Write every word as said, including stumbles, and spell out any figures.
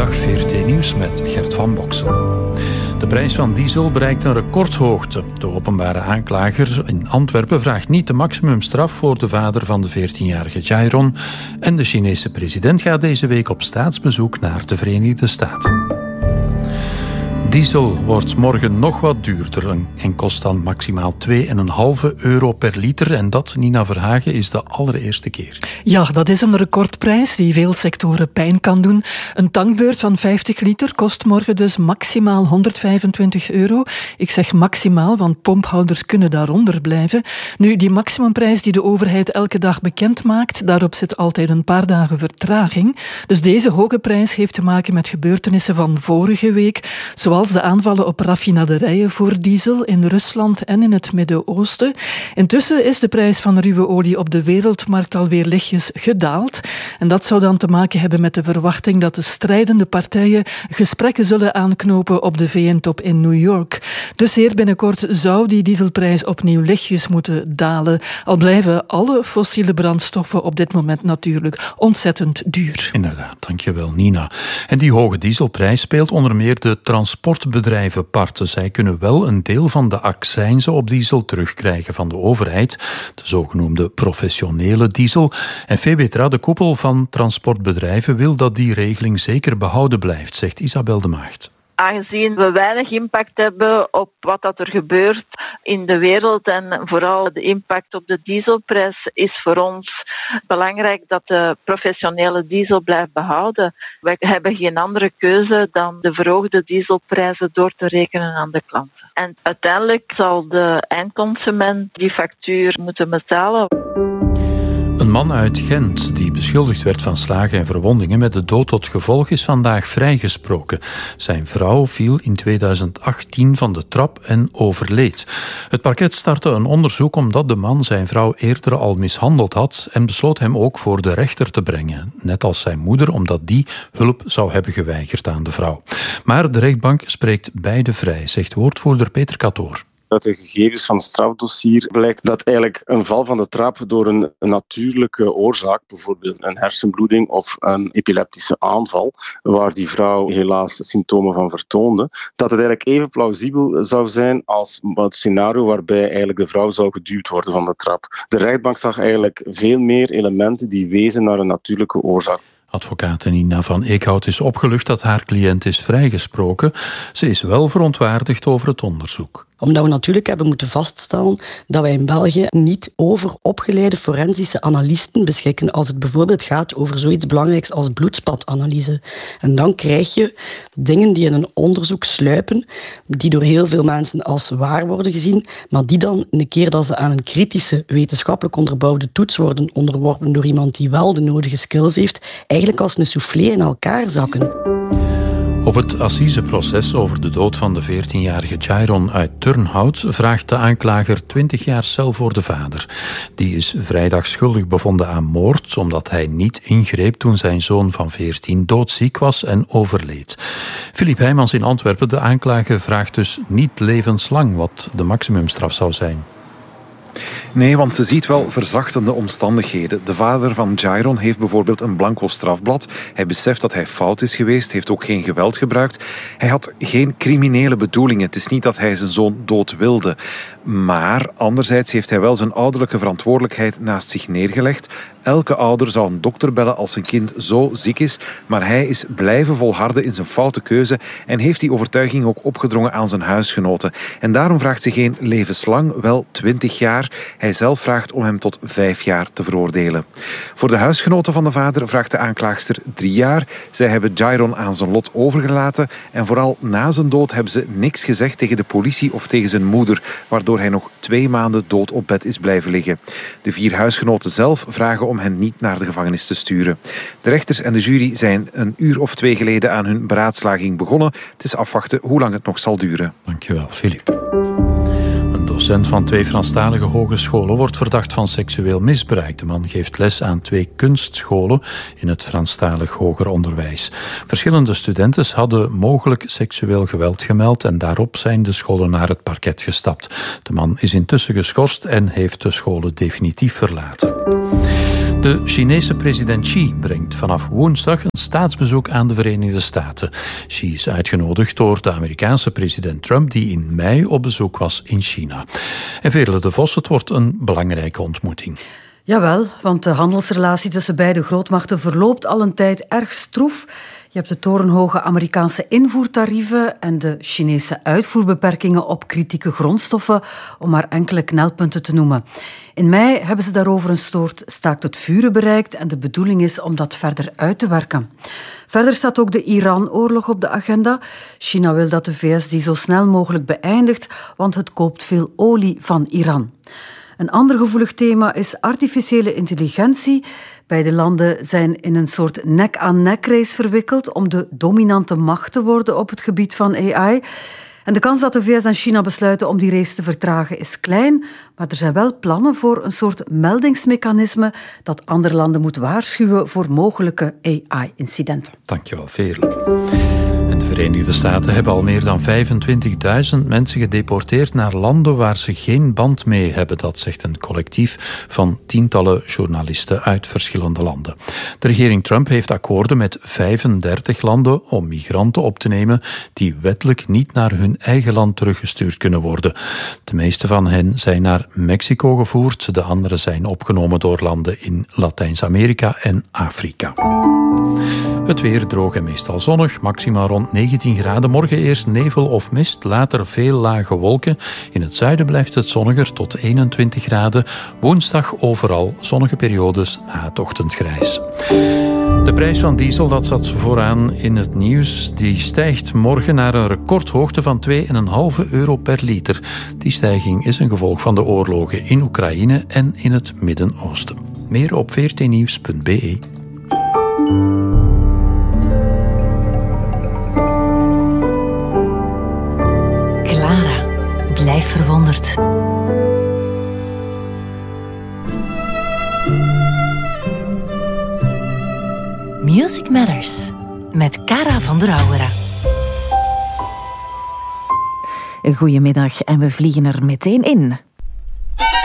Goedemiddag, V R T Nieuws met Gert van Boksel. De prijs van diesel bereikt een recordhoogte. De openbare aanklager in Antwerpen vraagt niet de maximumstraf voor de vader van de veertienjarige Jairon. En de Chinese president gaat deze week op staatsbezoek naar de Verenigde Staten. Diesel wordt morgen nog wat duurder en kost dan maximaal twee komma vijf euro per liter. En dat, Nina Verhagen, is de allereerste keer. Ja, dat is een recordprijs die veel sectoren pijn kan doen. Een tankbeurt van vijftig liter kost morgen dus maximaal honderdvijfentwintig euro. Ik zeg maximaal, want pomphouders kunnen daaronder blijven. Nu, die maximumprijs die de overheid elke dag bekend maakt, daarop zit altijd een paar dagen vertraging. Dus deze hoge prijs heeft te maken met gebeurtenissen van vorige week, zoals de aanvallen op raffinaderijen voor diesel in Rusland en in het Midden-Oosten. Intussen is de prijs van ruwe olie op de wereldmarkt alweer lichtjes gedaald. En dat zou dan te maken hebben met de verwachting dat de strijdende partijen gesprekken zullen aanknopen op de V N-top in New York. Dus zeer binnenkort zou die dieselprijs opnieuw lichtjes moeten dalen. Al blijven alle fossiele brandstoffen op dit moment natuurlijk ontzettend duur. Inderdaad, dankjewel Nina. En die hoge dieselprijs speelt onder meer de transportbedrijven parten. Zij kunnen wel een deel van de accijnzen op diesel terugkrijgen van de overheid, de zogenoemde professionele diesel. En Febetra, de koepel van transportbedrijven, wil dat die regeling zeker behouden blijft, zegt Isabel de Maagd. Aangezien we weinig impact hebben op wat dat er gebeurt in de wereld en vooral de impact op de dieselprijs, is voor ons belangrijk dat de professionele diesel blijft behouden. Wij hebben geen andere keuze dan de verhoogde dieselprijzen door te rekenen aan de klanten. En uiteindelijk zal de eindconsument die factuur moeten betalen. Een man uit Gent die beschuldigd werd van slagen en verwondingen met de dood tot gevolg is vandaag vrijgesproken. Zijn vrouw viel in tweeduizend achttien van de trap en overleed. Het parket startte een onderzoek omdat de man zijn vrouw eerder al mishandeld had en besloot hem ook voor de rechter te brengen. Net als zijn moeder, omdat die hulp zou hebben geweigerd aan de vrouw. Maar de rechtbank spreekt beide vrij, zegt woordvoerder Peter Katoor. Uit de gegevens van het strafdossier blijkt dat eigenlijk een val van de trap door een, een natuurlijke oorzaak, bijvoorbeeld een hersenbloeding of een epileptische aanval, waar die vrouw helaas symptomen van vertoonde, dat het eigenlijk even plausibel zou zijn als het scenario waarbij eigenlijk de vrouw zou geduwd worden van de trap. De rechtbank zag eigenlijk veel meer elementen die wezen naar een natuurlijke oorzaak. Advocaat Nina van Eekhout is opgelucht dat haar cliënt is vrijgesproken. Ze is wel verontwaardigd over het onderzoek. Omdat we natuurlijk hebben moeten vaststellen dat wij in België niet over opgeleide forensische analisten beschikken als het bijvoorbeeld gaat over zoiets belangrijks als bloedspatanalyse. En dan krijg je dingen die in een onderzoek sluipen, die door heel veel mensen als waar worden gezien, maar die dan een keer dat ze aan een kritische, wetenschappelijk onderbouwde toets worden onderworpen door iemand die wel de nodige skills heeft, eigenlijk als een soufflé in elkaar zakken. Op het assiseproces over de dood van de veertienjarige Jairon uit Turnhout vraagt de aanklager twintig jaar cel voor de vader. Die is vrijdag schuldig bevonden aan moord, omdat hij niet ingreep toen zijn zoon van veertien doodziek was en overleed. Philippe Heijmans in Antwerpen, de aanklager, vraagt dus niet levenslang wat de maximumstraf zou zijn. Nee, want ze ziet wel verzachtende omstandigheden. De vader van Jairon heeft bijvoorbeeld een blanco strafblad. Hij beseft dat hij fout is geweest, heeft ook geen geweld gebruikt. Hij had geen criminele bedoelingen. Het is niet dat hij zijn zoon dood wilde. Maar anderzijds heeft hij wel zijn ouderlijke verantwoordelijkheid naast zich neergelegd. Elke ouder zou een dokter bellen als zijn kind zo ziek is, maar hij is blijven volharden in zijn foute keuze en heeft die overtuiging ook opgedrongen aan zijn huisgenoten. En daarom vraagt ze geen levenslang, wel twintig jaar. Hij zelf vraagt om hem tot vijf jaar te veroordelen. Voor de huisgenoten van de vader vraagt de aanklaagster drie jaar. Zij hebben Jairon aan zijn lot overgelaten en vooral na zijn dood hebben ze niks gezegd tegen de politie of tegen zijn moeder, waardoor hij nog twee maanden dood op bed is blijven liggen. De vier huisgenoten zelf vragen om hen niet naar de gevangenis te sturen. De rechters en de jury zijn een uur of twee geleden aan hun beraadslaging begonnen. Het is afwachten hoe lang het nog zal duren. Dankjewel, Filip. Een docent van twee Franstalige hogescholen wordt verdacht van seksueel misbruik. De man geeft les aan twee kunstscholen in het Franstalig hoger onderwijs. Verschillende studenten hadden mogelijk seksueel geweld gemeld en daarop zijn de scholen naar het parket gestapt. De man is intussen geschorst en heeft de scholen definitief verlaten. De Chinese president Xi brengt vanaf woensdag een staatsbezoek aan de Verenigde Staten. Xi is uitgenodigd door de Amerikaanse president Trump, die in mei op bezoek was in China. En Veerle de Vos, het wordt een belangrijke ontmoeting. Jawel, want de handelsrelatie tussen beide grootmachten verloopt al een tijd erg stroef. Je hebt de torenhoge Amerikaanse invoertarieven en de Chinese uitvoerbeperkingen op kritieke grondstoffen, om maar enkele knelpunten te noemen. In mei hebben ze daarover een soort staakt het vuren bereikt en de bedoeling is om dat verder uit te werken. Verder staat ook de Iran-oorlog op de agenda. China wil dat de V S die zo snel mogelijk beëindigt, want het koopt veel olie van Iran. Een ander gevoelig thema is artificiële intelligentie. Beide landen zijn in een soort nek-aan-nek-race verwikkeld om de dominante macht te worden op het gebied van A I. En de kans dat de V S en China besluiten om die race te vertragen is klein, maar er zijn wel plannen voor een soort meldingsmechanisme dat andere landen moet waarschuwen voor mogelijke A I-incidenten. Dankjewel, Veerle. En de Verenigde Staten hebben al meer dan vijfentwintigduizend mensen gedeporteerd naar landen waar ze geen band mee hebben. Dat zegt een collectief van tientallen journalisten uit verschillende landen. De regering Trump heeft akkoorden met vijfendertig landen om migranten op te nemen die wettelijk niet naar hun eigen land teruggestuurd kunnen worden. De meeste van hen zijn naar Mexico gevoerd, de andere zijn opgenomen door landen in Latijns-Amerika en Afrika. Het weer droog en meestal zonnig, maximaal rond negentien graden. Morgen eerst nevel of mist, later veel lage wolken. In het zuiden blijft het zonniger tot eenentwintig graden. Woensdag overal zonnige periodes na het ochtendgrijs. De prijs van diesel, dat zat vooraan in het nieuws, die stijgt morgen naar een recordhoogte van twee komma vijf euro per liter. Die stijging is een gevolg van de oorlogen in Oekraïne en in het Midden-Oosten. Meer op v r t nieuws punt b e. Clara, blijf verwonderd. Music Matters met Cara van der Auwera. Goedemiddag en we vliegen er meteen in.